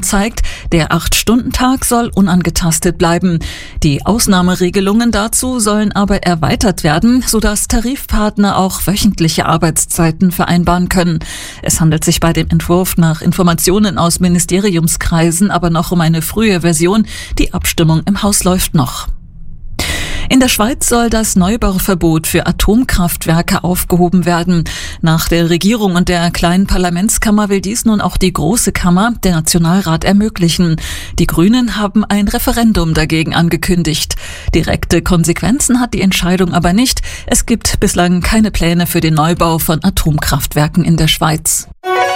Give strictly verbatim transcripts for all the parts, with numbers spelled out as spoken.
zeigt, der acht-Stunden-Tag soll unangetastet bleiben. Die Ausnahmeregelungen dazu sollen aber erweitert werden, sodass Tarifpartner auch wöchentliche Arbeitszeiten vereinbaren können. Es handelt sich bei dem Entwurf nach Informationen aus Ministeriumskreisen aber noch um eine frühe Version. Die Abstimmung im Haus läuft noch. In der Schweiz soll das Neubauverbot für Atomkraftwerke aufgehoben werden. Nach der Regierung und der kleinen Parlamentskammer will dies nun auch die Große Kammer, der Nationalrat, ermöglichen. Die Grünen haben ein Referendum dagegen angekündigt. Direkte Konsequenzen hat die Entscheidung aber nicht. Es gibt bislang keine Pläne für den Neubau von Atomkraftwerken in der Schweiz.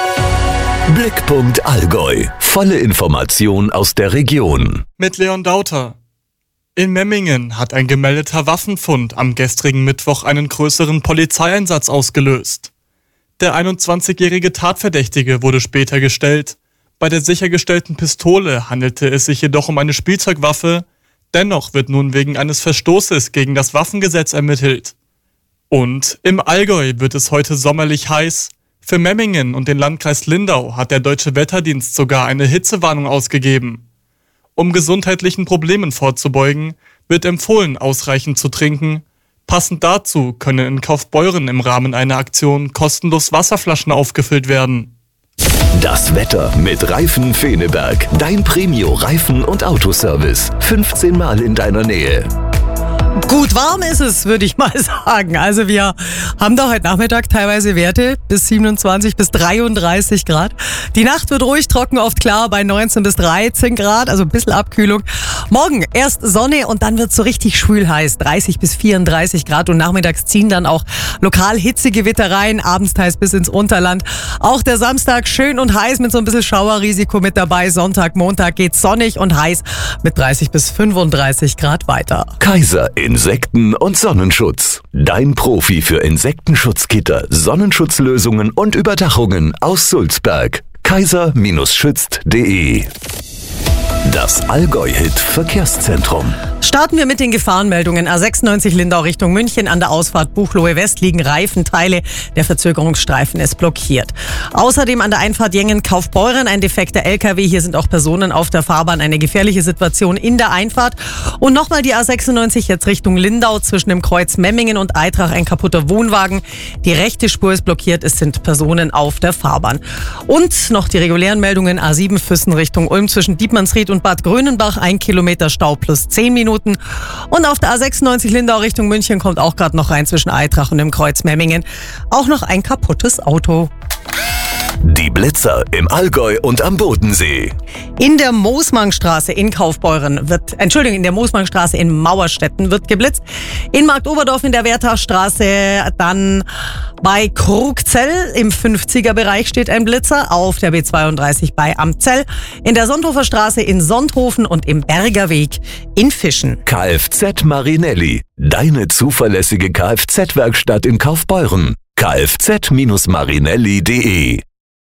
Blickpunkt Allgäu. Volle Information aus der Region. Mit Leon Dauter. In Memmingen hat ein gemeldeter Waffenfund am gestrigen Mittwoch einen größeren Polizeieinsatz ausgelöst. Der einundzwanzigjährige Tatverdächtige wurde später gestellt. Bei der sichergestellten Pistole handelte es sich jedoch um eine Spielzeugwaffe. Dennoch wird nun wegen eines Verstoßes gegen das Waffengesetz ermittelt. Und im Allgäu wird es heute sommerlich heiß. Für Memmingen und den Landkreis Lindau hat der Deutsche Wetterdienst sogar eine Hitzewarnung ausgegeben. Um gesundheitlichen Problemen vorzubeugen, wird empfohlen, ausreichend zu trinken. Passend dazu können in Kaufbeuren im Rahmen einer Aktion kostenlos Wasserflaschen aufgefüllt werden. Das Wetter mit Reifen Feneberg. Dein Premio-Reifen- und Autoservice. fünfzehn Mal in deiner Nähe. Gut warm ist es, würde ich mal sagen. Also wir haben da heute Nachmittag teilweise Werte bis siebenundzwanzig bis dreiunddreißig Grad. Die Nacht wird ruhig trocken, oft klar bei neunzehn bis dreizehn Grad, also ein bisschen Abkühlung. Morgen erst Sonne und dann wird es so richtig schwül heiß, dreißig bis vierunddreißig Grad und nachmittags ziehen dann auch lokal Hitzegewitter rein, abends teils bis ins Unterland. Auch der Samstag schön und heiß mit so ein bisschen Schauerrisiko mit dabei. Sonntag, Montag geht's sonnig und heiß mit dreißig bis fünfunddreißig Grad weiter. Kaiser Insekten- und Sonnenschutz. Dein Profi für Insektenschutzgitter, Sonnenschutzlösungen und Überdachungen aus Sulzberg. kaiser schützt punkt de. Das Allgäu-Hit-Verkehrszentrum. Starten wir mit den Gefahrenmeldungen. A sechsundneunzig Lindau Richtung München. An der Ausfahrt Buchloe West liegen Reifenteile. Der Verzögerungsstreifen ist blockiert. Außerdem an der Einfahrt Jengen-Kaufbeuren ein defekter L K W. Hier sind auch Personen auf der Fahrbahn. Eine gefährliche Situation in der Einfahrt. Und nochmal die A sechsundneunzig jetzt Richtung Lindau zwischen dem Kreuz Memmingen und Eitrach ein kaputter Wohnwagen. Die rechte Spur ist blockiert. Es sind Personen auf der Fahrbahn. Und noch die regulären Meldungen. A sieben Füssen Richtung Ulm zwischen Dietmannsried und Bad Grönenbach. Ein Kilometer Stau plus zehn Minuten. Und auf der A sechsundneunzig Lindau Richtung München kommt auch gerade noch rein zwischen Eitrach und dem Kreuz Memmingen. Auch noch ein kaputtes Auto. Die Blitzer im Allgäu und am Bodensee. In der Moosmangstraße in Kaufbeuren wird, Entschuldigung, in der Moosmangstraße in Mauerstetten wird geblitzt. In Marktoberdorf in der Wertachstraße, dann bei Krugzell im fünfziger-Bereich steht ein Blitzer. Auf der B zweiunddreißig bei Amzell. In der Sonthofer Straße in Sonthofen und im Bergerweg in Fischen. Kfz Marinelli. Deine zuverlässige Kfz-Werkstatt in Kaufbeuren. kfz marinelli punkt de.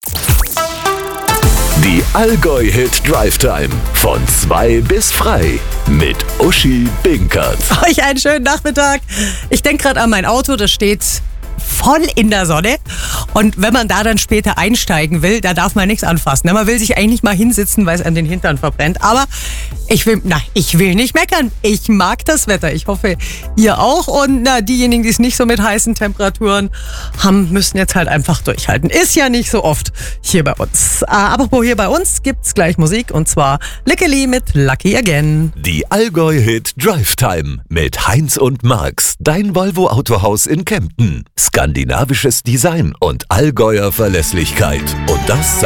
Die Allgäu-Hit Drive Time von zwei bis frei mit Uschi Binkert. Euch einen schönen Nachmittag. Ich denke gerade an mein Auto, das steht voll in der Sonne. Und wenn man da dann später einsteigen will, da darf man nichts anfassen. Man will sich eigentlich mal hinsitzen, weil es an den Hintern verbrennt. Aber ich will, na, ich will nicht meckern. Ich mag das Wetter. Ich hoffe, ihr auch. Und na, diejenigen, die es nicht so mit heißen Temperaturen haben, müssen jetzt halt einfach durchhalten. Ist ja nicht so oft hier bei uns. Aber hier bei uns gibt's gleich Musik. Und zwar Lickeli mit Lucky Again. Die Allgäu-Hit Drive Time mit Heinz und Marx. Dein Volvo Autohaus in Kempten. Skandinavisches Design und Allgäuer Verlässlichkeit. Und das